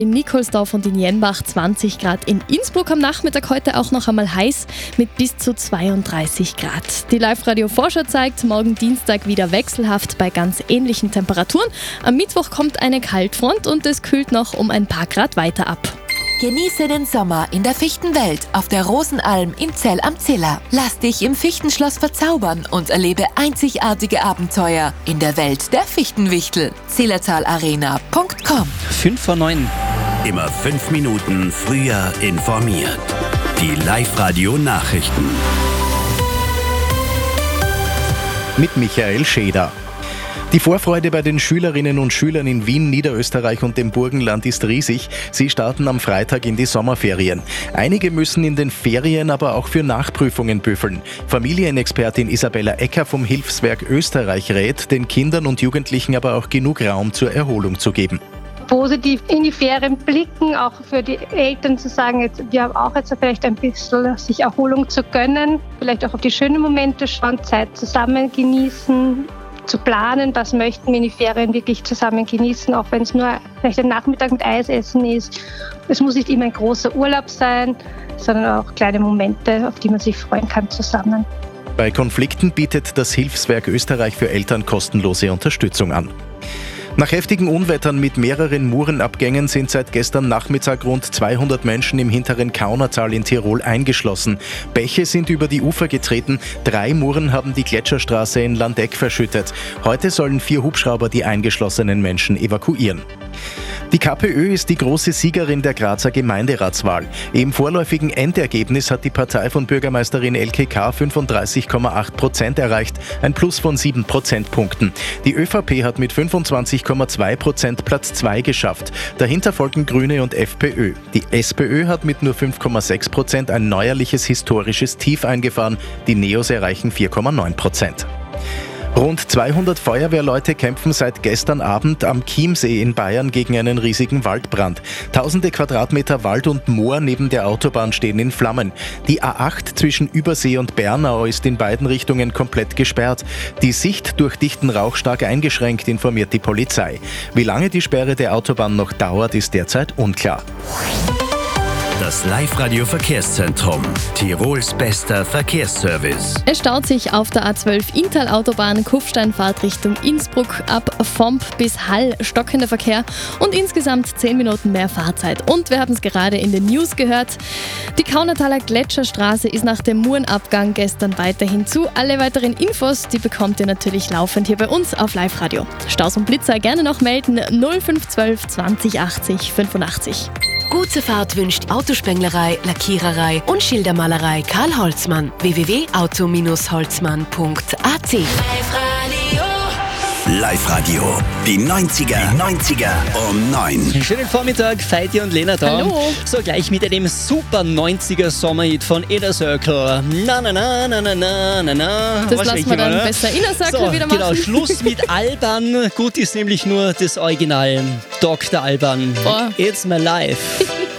In Nikolsdorf und in Jenbach 20 Grad. In Innsbruck am Nachmittag heute auch noch einmal heiß mit bis zu 32 Grad. Die Live-Radio-Vorschau zeigt, morgen Dienstag wieder wechselhaft bei ganz ähnlichen Temperaturen. Am Mittwoch kommt eine Kaltfront und es kühlt noch um ein paar Grad weiter ab. Genieße den Sommer in der Fichtenwelt auf der Rosenalm in Zell am Ziller. Lass dich im Fichtenschloss verzaubern und erlebe einzigartige Abenteuer in der Welt der Fichtenwichtel. Zillertalarena.com 5:09. Immer 5 Minuten früher informiert. Die Live-Radio-Nachrichten. Mit Michael Scheder. Die Vorfreude bei den Schülerinnen und Schülern in Wien, Niederösterreich und dem Burgenland ist riesig. Sie starten am Freitag in die Sommerferien. Einige müssen in den Ferien aber auch für Nachprüfungen büffeln. Familienexpertin Isabella Ecker vom Hilfswerk Österreich rät, den Kindern und Jugendlichen aber auch genug Raum zur Erholung zu geben. Positiv in die Ferien blicken, auch für die Eltern zu sagen, wir haben auch jetzt vielleicht ein bisschen sich Erholung zu gönnen, vielleicht auch auf die schönen Momente schauen, Zeit zusammen genießen, zu planen, was möchten wir in die Ferien wirklich zusammen genießen, auch wenn es nur vielleicht ein Nachmittag mit Eis essen ist. Es muss nicht immer ein großer Urlaub sein, sondern auch kleine Momente, auf die man sich freuen kann zusammen. Bei Konflikten bietet das Hilfswerk Österreich für Eltern kostenlose Unterstützung an. Nach heftigen Unwettern mit mehreren Murenabgängen sind seit gestern Nachmittag rund 200 Menschen im hinteren Kaunertal in Tirol eingeschlossen. Bäche sind über die Ufer getreten, 3 Muren haben die Gletscherstraße in Landeck verschüttet. Heute sollen 4 Hubschrauber die eingeschlossenen Menschen evakuieren. Die KPÖ ist die große Siegerin der Grazer Gemeinderatswahl. Im vorläufigen Endergebnis hat die Partei von Bürgermeisterin Elke K. 35,8% erreicht, ein Plus von 7 Prozentpunkten. Die ÖVP hat mit 25,2% Platz 2 geschafft. Dahinter folgen Grüne und FPÖ. Die SPÖ hat mit nur 5,6% ein neuerliches historisches Tief eingefahren. Die Neos erreichen 4,9%. Rund 200 Feuerwehrleute kämpfen seit gestern Abend am Chiemsee in Bayern gegen einen riesigen Waldbrand. Tausende Quadratmeter Wald und Moor neben der Autobahn stehen in Flammen. Die A8 zwischen Übersee und Bernau ist in beiden Richtungen komplett gesperrt. Die Sicht durch dichten Rauch stark eingeschränkt, informiert die Polizei. Wie lange die Sperre der Autobahn noch dauert, ist derzeit unklar. Das Live-Radio-Verkehrszentrum. Tirols bester Verkehrsservice. Es staut sich auf der A12 Inntal-Autobahn, Kufsteinfahrt Richtung Innsbruck, ab Vomp bis Hall stockender Verkehr und insgesamt 10 Minuten mehr Fahrzeit. Und wir haben es gerade in den News gehört, die Kaunertaler Gletscherstraße ist nach dem Murenabgang gestern weiterhin zu. Alle weiteren Infos, die bekommt ihr natürlich laufend hier bei uns auf Live-Radio. Staus und Blitzer gerne noch melden 0512 20 80 85. Gute Fahrt wünscht Autospenglerei, Lackiererei und Schildermalerei Karl Holzmann. www.auto-holzmann.at Live-Radio. Die 90er um 9. Schönen Vormittag, Feiti und Lena da. Hallo. So, gleich mit einem super 90er Sommerhit von Inner Circle. Na na na na na na na na. Das lassen wir dann besser Inner Circle wieder machen. Genau, Schluss mit Alban. Gut ist nämlich nur das Original. Dr. Alban. Boah. It's my life.